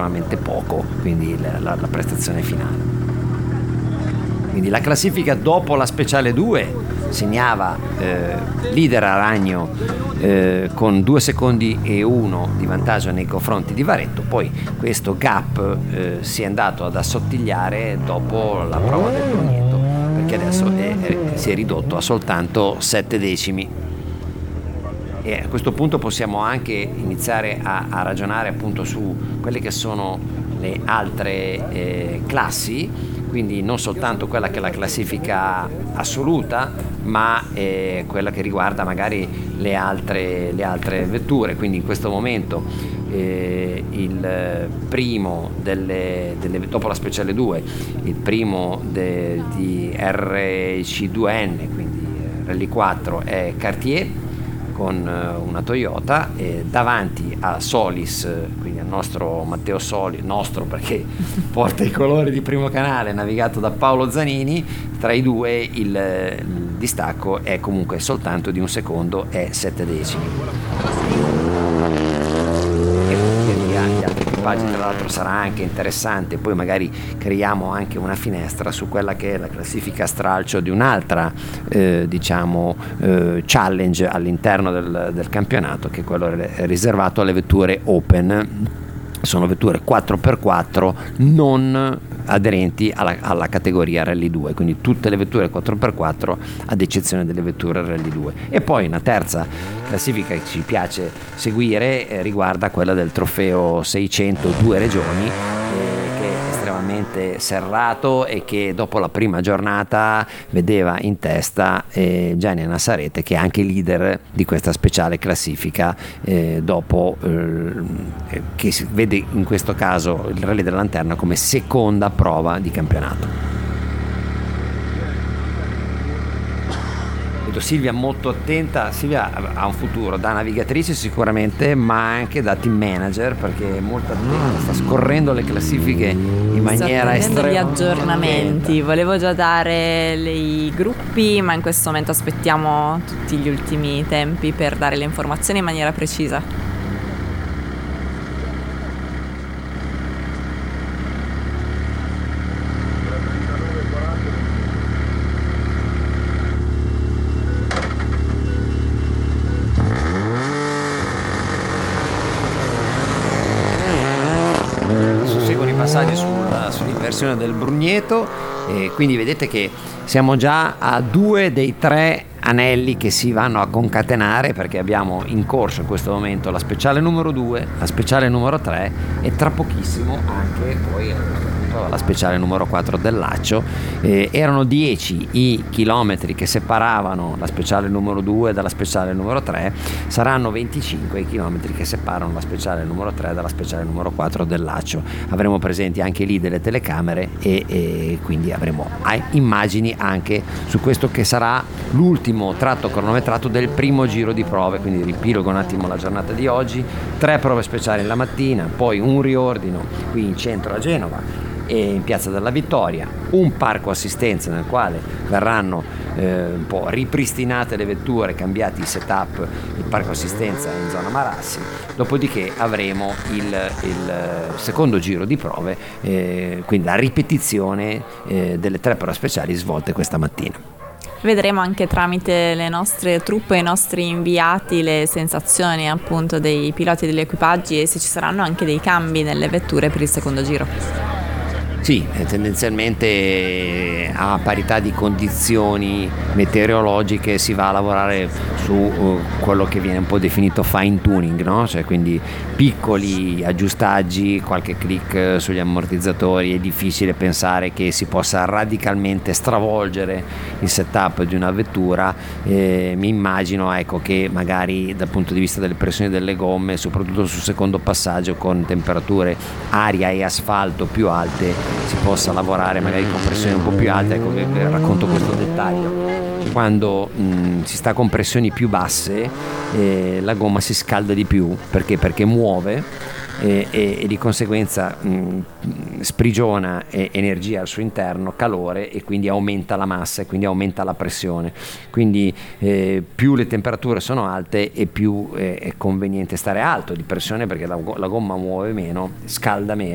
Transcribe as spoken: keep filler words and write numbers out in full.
estremamente poco, quindi la, la, la prestazione finale. Quindi la classifica dopo la speciale due segnava eh, leader Aragno eh, con due secondi e uno di vantaggio nei confronti di Varetto, poi questo gap eh, si è andato ad assottigliare dopo la prova del Brugneto, perché adesso è, è, si è ridotto a soltanto sette decimi. E a questo punto possiamo anche iniziare a, a ragionare appunto su quelle che sono le altre eh, classi, quindi non soltanto quella che è la classifica assoluta, ma eh, quella che riguarda magari le altre, le altre vetture. Quindi in questo momento eh, il primo delle, delle, dopo la speciale due, il primo de, di R C due N, quindi Rally quattro, è Cartier con una Toyota, e davanti a Solis, quindi al nostro Matteo Solis, nostro perché porta i colori di Primo Canale, navigato da Paolo Zanini. Tra i due il, il distacco è comunque soltanto di un secondo, è sette decimi. Gli altri equipaggi, tra l'altro, sarà anche interessante, poi magari creiamo anche una finestra su quella che è la classifica stralcio di un'altra eh, diciamo eh, challenge all'interno del, del campionato, che è quello riservato alle vetture open. Sono vetture quattro per quattro non aderenti alla, alla categoria Rally due, quindi tutte le vetture quattro per quattro ad eccezione delle vetture Rally due. E poi una terza classifica che ci piace seguire eh, riguarda quella del trofeo seicento due regioni, eh, che è estremamente serrato e che dopo la prima giornata vedeva in testa eh, Gianni Nassarete, che è anche leader di questa speciale classifica, eh, dopo eh, che si vede in questo caso il Rally della Lanterna come seconda prova di campionato. Vedo Silvia molto attenta. Silvia ha un futuro da navigatrice sicuramente, ma anche da team manager, perché è molto attenta, sta scorrendo le classifiche in maniera estrema. Gli aggiornamenti, attenta. Volevo già dare le, i gruppi, ma in questo momento aspettiamo tutti gli ultimi tempi per dare le informazioni in maniera precisa. Sull'inversione del Brugneto, e quindi vedete che siamo già a due dei tre anelli che si vanno a concatenare, perché abbiamo in corso in questo momento la speciale numero due, la speciale numero tre e tra pochissimo anche poi la speciale numero quattro del Lacio. Eh, erano dieci i chilometri che separavano la speciale numero due dalla speciale numero tre, saranno venticinque i chilometri che separano la speciale numero tre dalla speciale numero quattro del Lacio. Avremo presenti anche lì delle telecamere e, e quindi avremo immagini anche su questo che sarà l'ultimo tratto cronometrato del primo giro di prove. Quindi riepilogo un attimo la giornata di oggi: tre prove speciali la mattina, poi un riordino qui in centro a Genova e in Piazza della Vittoria, un parco assistenza nel quale verranno eh, un po' ripristinate le vetture, cambiati i setup, il parco assistenza in zona Marassi. Dopodiché avremo il, il secondo giro di prove, eh, quindi la ripetizione eh, delle tre prove speciali svolte questa mattina. Vedremo anche tramite le nostre truppe e i nostri inviati le sensazioni appunto dei piloti e degli equipaggi, e se ci saranno anche dei cambi nelle vetture per il secondo giro. Sì, tendenzialmente a parità di condizioni meteorologiche si va a lavorare su uh, quello che viene un po' definito fine tuning, no? Cioè quindi piccoli aggiustaggi, qualche click sugli ammortizzatori. È difficile pensare che si possa radicalmente stravolgere il setup di una vettura. Eh, mi immagino ecco che magari dal punto di vista delle pressioni delle gomme, soprattutto sul secondo passaggio con temperature aria e asfalto più alte, si possa lavorare magari con pressioni un po' più alte. Ecco, vi racconto questo dettaglio: quando mh, si sta con pressioni più basse eh, la gomma si scalda di più, perché perché muove e, e, e di conseguenza mh, sprigiona eh, energia al suo interno, calore, e quindi aumenta la massa e quindi aumenta la pressione. Quindi eh, più le temperature sono alte e più eh, è conveniente stare alto di pressione, perché la, la gomma muove meno, scalda meno